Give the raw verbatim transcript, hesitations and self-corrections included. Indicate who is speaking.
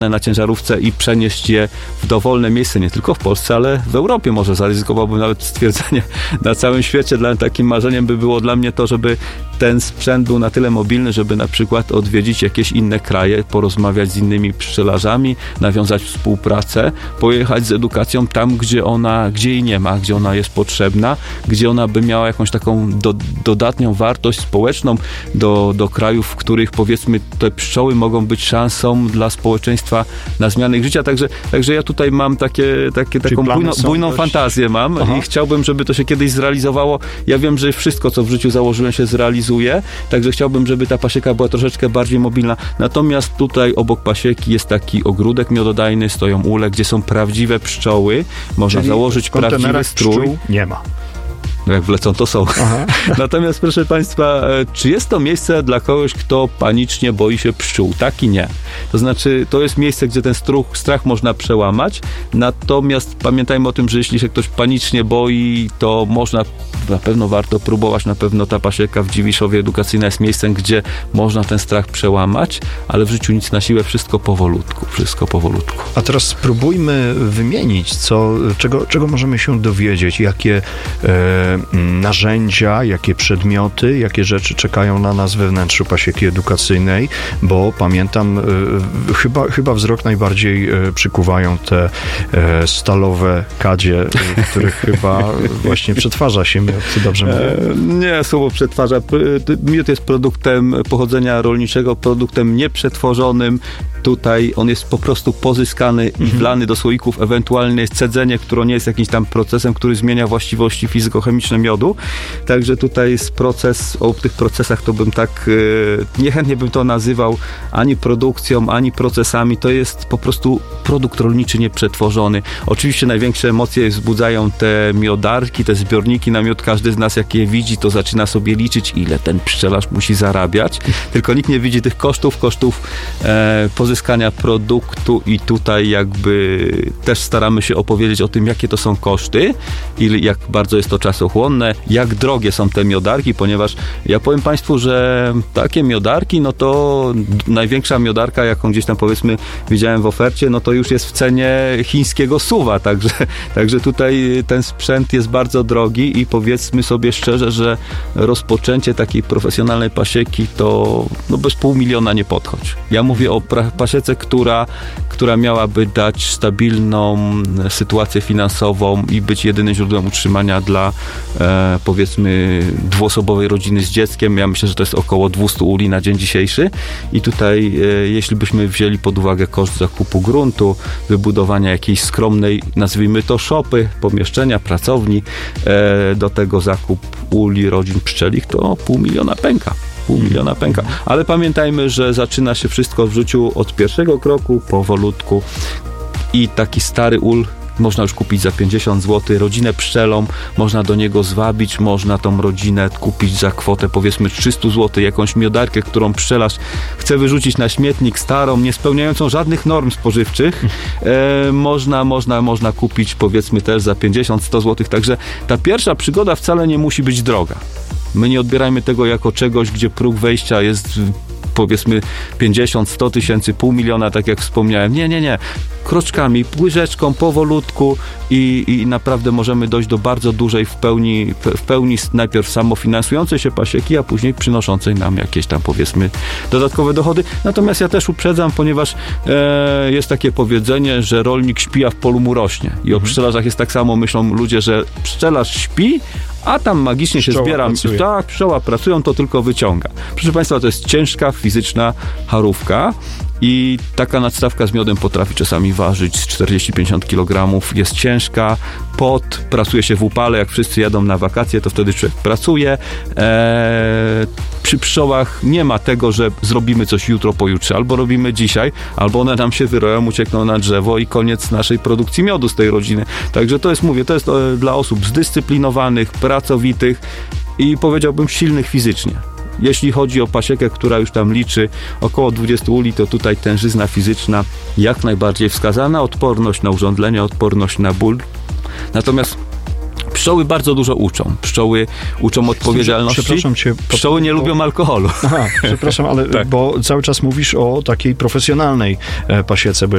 Speaker 1: na ciężarówce i przenieść je w dowolne miejsce, nie tylko w Polsce, ale w Europie może. Zaryzykowałbym nawet stwierdzenie na całym świecie. Dla, takim marzeniem by było dla mnie to, żeby ten sprzęt był na tyle mobilny, żeby na przykład odwiedzić jakieś inne kraje, porozmawiać z innymi pszczelarzami, nawiązać współpracę, pojechać z edukacją tam, gdzie ona, gdzie jej nie ma, gdzie ona jest potrzebna, gdzie ona by miała jakąś taką do, dodatnią wartość społeczną do, do krajów, w których powiedzmy te pszczoły mogą być szansą dla społeczeństwa na zmianę ich życia. Także, także ja tutaj mam takie, takie taką bujno, bujną dość... fantazję mam. Aha. I chciałbym, żeby to się kiedyś zrealizowało. Ja wiem, że wszystko, co w życiu założyłem, się zrealizuje, także chciałbym, żeby ta pasieka była troszeczkę bardziej mobilna. Natomiast tutaj obok pasieki jest taki ogródek miododajny, stoją ule, gdzie są prawdziwe pszczoły. Można Czyli założyć prawdziwy strój.
Speaker 2: Nie ma.
Speaker 1: No jak wlecą, to są. Aha. Natomiast proszę Państwa, czy jest to miejsce dla kogoś, kto panicznie boi się pszczół? Tak i nie. To znaczy, to jest miejsce, gdzie ten struch, strach można przełamać, natomiast pamiętajmy o tym, że jeśli się ktoś panicznie boi, to można, na pewno warto próbować, na pewno ta pasieka w Dziwiszowie edukacyjna jest miejscem, gdzie można ten strach przełamać, ale w życiu nic na siłę, wszystko powolutku, wszystko powolutku.
Speaker 2: A teraz spróbujmy wymienić, co, czego, czego możemy się dowiedzieć, jakie e, narzędzia, jakie przedmioty, jakie rzeczy czekają na nas we wnętrzu pasieki edukacyjnej, bo pamiętam, e, chyba, chyba wzrok najbardziej e, przykuwają te e, stalowe kadzie, e, których chyba właśnie przetwarza się miód, dobrze mówię?
Speaker 1: E, nie, słowo przetwarza. Miód jest produktem pochodzenia rolniczego, produktem nieprzetworzonym. Tutaj on jest po prostu pozyskany i wlany do słoików, ewentualnie jest cedzenie, które nie jest jakimś tam procesem, który zmienia właściwości fizykochemiczne miodu. Także tutaj jest proces, o tych procesach to bym tak e, niechętnie bym to nazywał ani produkcją, ani procesami. To jest po prostu produkt rolniczy nieprzetworzony. Oczywiście największe emocje wzbudzają te miodarki, te zbiorniki na miód. Każdy z nas, jak je widzi, to zaczyna sobie liczyć, ile ten pszczelarz musi zarabiać. Tylko nikt nie widzi tych kosztów, kosztów e, pozyskania produktu i tutaj jakby też staramy się opowiedzieć o tym, jakie to są koszty, i jak bardzo jest to czasochłonne, jak drogie są te miodarki, ponieważ ja powiem Państwu, że takie miodarki, no to największa miodarka, jaką gdzieś tam powiedzmy widziałem w ofercie, no to już jest w cenie chińskiego suwa, także, także tutaj ten sprzęt jest bardzo drogi i powiedzmy sobie szczerze, że rozpoczęcie takiej profesjonalnej pasieki to no bez pół miliona nie podchodzi. Ja mówię o pra- pasiece, która, która miałaby dać stabilną sytuację finansową i być jedynym źródłem utrzymania dla e, powiedzmy dwuosobowej rodziny z dzieckiem. Ja myślę, że to jest około dwieście uli na dzień dzisiejszy i tutaj e, jeśli byśmy wzięli pod uwagę koszt zakupu gruntu, wybudowania jakiejś skromnej, nazwijmy to szopy, pomieszczenia, pracowni, e, do tego zakup uli rodzin pszczelich, to pół miliona pęka. Pół miliona pęka. Ale pamiętajmy, że zaczyna się wszystko w życiu od pierwszego kroku, powolutku i taki stary ul można już kupić za pięćdziesiąt złotych. Rodzinę pszczelą można do niego zwabić, można tą rodzinę kupić za kwotę powiedzmy trzysta złotych, jakąś miodarkę, którą pszczelarz chce wyrzucić na śmietnik, starą, nie spełniającą żadnych norm spożywczych. E, można, można, można kupić powiedzmy też za pięćdziesiąt sto złotych. Także ta pierwsza przygoda wcale nie musi być droga. My nie odbierajmy tego jako czegoś, gdzie próg wejścia jest powiedzmy pięćdziesiąt sto tysięcy, pół miliona, tak jak wspomniałem. Nie, nie, nie. Kroczkami, łyżeczką, powolutku i, i naprawdę możemy dojść do bardzo dużej w pełni, w pełni najpierw samofinansującej się pasieki, a później przynoszącej nam jakieś tam powiedzmy dodatkowe dochody. Natomiast ja też uprzedzam, ponieważ e, jest takie powiedzenie, że rolnik śpi, a w polu mu rośnie. I o pszczelarzach jest tak samo, myślą ludzie, że pszczelarz śpi, a tam magicznie się
Speaker 2: pszczoła
Speaker 1: zbiera.
Speaker 2: Pracuje.
Speaker 1: Tak, pszczoła pracują, to tylko wyciąga. Proszę Państwa, to jest ciężka, fizyczna charówka i taka nadstawka z miodem potrafi czasami ważyć czterdzieści do pięćdziesięciu kilogramów. Jest ciężka, pot, pracuje się w upale, jak wszyscy jadą na wakacje, to wtedy człowiek pracuje. Eee, przy pszczołach nie ma tego, że zrobimy coś jutro, pojutrze, albo robimy dzisiaj, albo one nam się wyroją, uciekną na drzewo i koniec naszej produkcji miodu z tej rodziny. Także to jest, mówię, to jest e, dla osób zdyscyplinowanych, pracowitych i powiedziałbym silnych fizycznie. Jeśli chodzi o pasiekę, która już tam liczy około dwadzieścia uli, to tutaj tężyzna fizyczna jak najbardziej wskazana, odporność na urządlenia, odporność na ból. Natomiast pszczoły bardzo dużo uczą. Pszczoły uczą odpowiedzialności.
Speaker 2: Przepraszam cię.
Speaker 1: Pszczoły nie bo... lubią alkoholu.
Speaker 2: Aha, przepraszam, ale tak. Bo cały czas mówisz o takiej profesjonalnej pasiece, bo